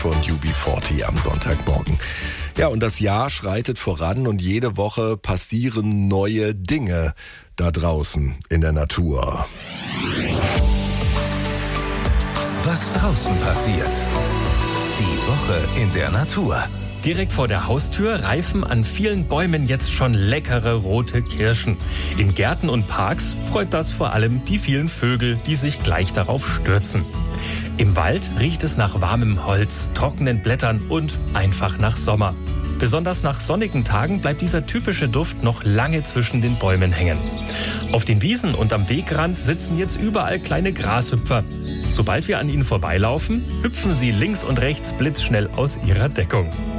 von UB40 am Sonntagmorgen. Ja, und das Jahr schreitet voran und jede Woche passieren neue Dinge da draußen in der Natur. Was draußen passiert. Die Woche in der Natur. Direkt vor der Haustür reifen an vielen Bäumen jetzt schon leckere rote Kirschen. In Gärten und Parks freut das vor allem die vielen Vögel, die sich gleich darauf stürzen. Im Wald riecht es nach warmem Holz, trockenen Blättern und einfach nach Sommer. Besonders nach sonnigen Tagen bleibt dieser typische Duft noch lange zwischen den Bäumen hängen. Auf den Wiesen und am Wegrand sitzen jetzt überall kleine Grashüpfer. Sobald wir an ihnen vorbeilaufen, hüpfen sie links und rechts blitzschnell aus ihrer Deckung.